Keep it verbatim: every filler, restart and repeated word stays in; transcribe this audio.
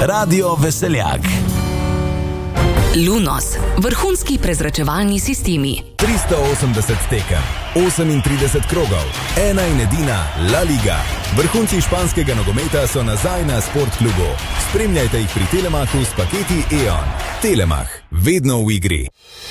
Radio Veseljak. Lunos, vrhunski prezračevalni sistemi. tristo osemdeset tekem, osemintrideset krogov, ena in edina La Liga. Vrhunci španskega nogometa so nazaj na Sportklubu. Spremljajte jih pri Telemachu s paketi E O N. Telemach, vedno v igri.